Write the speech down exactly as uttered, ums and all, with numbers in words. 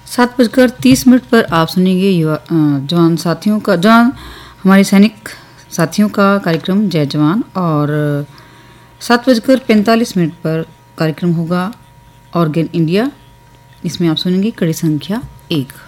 सात बजकर तीस मिनट पर आप सुनेंगे युवा जवान साथियों का जवान हमारे सैनिक साथियों का कार्यक्रम जय जवान। और सात बजकर पैंतालीस मिनट पर कार्यक्रम होगा ऑर्गेन इंडिया। इसमें आप सुनेंगे कड़ी संख्या एक।